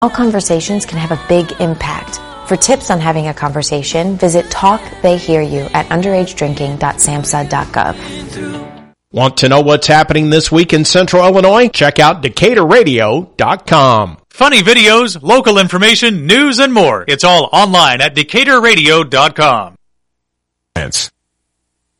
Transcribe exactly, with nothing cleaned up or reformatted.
All conversations can have a big impact. For tips on having a conversation, visit talk they hear you at underage drinking dot samhsa dot gov. Want to know what's happening this week in Central Illinois? Check out decatur radio dot com. Funny videos, local information, news, and more. It's all online at decatur radio dot com.